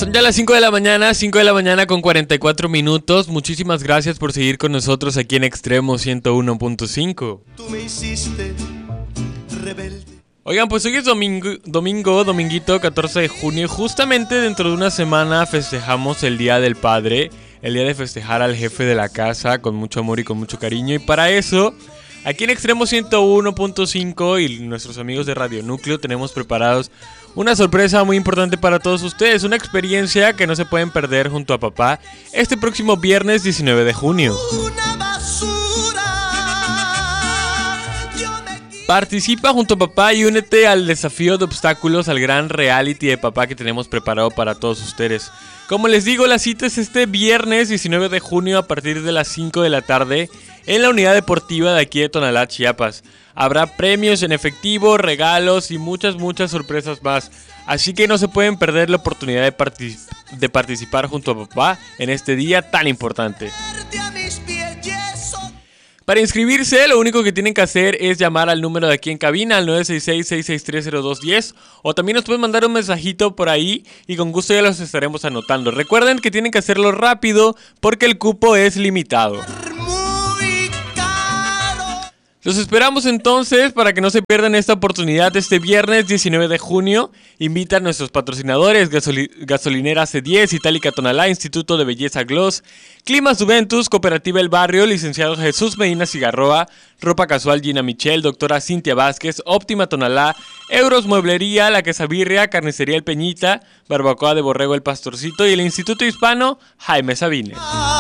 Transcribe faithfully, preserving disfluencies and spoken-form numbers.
Son ya las cinco de la mañana, cinco de la mañana con cuarenta y cuatro minutos. Muchísimas gracias por seguir con nosotros aquí en Extremo ciento uno punto cinco. Tú me hiciste rebelde. Oigan, pues hoy es domingo, domingo, dominguito, catorce de junio. Justamente dentro de una semana festejamos el Día del Padre. El día de festejar al jefe de la casa con mucho amor y con mucho cariño. Y para eso, aquí en Extremo ciento uno punto cinco y nuestros amigos de Radio Núcleo tenemos preparados una sorpresa muy importante para todos ustedes. Una experiencia que no se pueden perder junto a papá este próximo viernes diecinueve de junio. Participa junto a papá y únete al desafío de obstáculos, al gran reality de papá que tenemos preparado para todos ustedes. Como les digo, la cita es este viernes diecinueve de junio a partir de las cinco de la tarde en la unidad deportiva de aquí de Tonalá, Chiapas. Habrá premios en efectivo, regalos y muchas, muchas sorpresas más. Así que no se pueden perder la oportunidad de, partic- de participar junto a papá en este día tan importante. Para inscribirse, lo único que tienen que hacer es llamar al número de aquí en cabina, al nueve seis seis, seis seis tres, cero dos uno cero, o también nos pueden mandar un mensajito por ahí y con gusto ya los estaremos anotando. Recuerden que tienen que hacerlo rápido porque el cupo es limitado. Los esperamos entonces para que no se pierdan esta oportunidad este viernes diecinueve de junio. Invita a nuestros patrocinadores: Gasoli- Gasolinera C diez, Itálica Tonalá, Instituto de Belleza Gloss, Climas Juventus, Cooperativa El Barrio, Licenciado Jesús Medina Cigarroa, Ropa Casual Gina Michel, Doctora Cintia Vázquez, Óptima Tonalá, Euros Mueblería, La Quesabirria, Carnicería El Peñita, Barbacoa de Borrego El Pastorcito y el Instituto Hispano Jaime Sabines.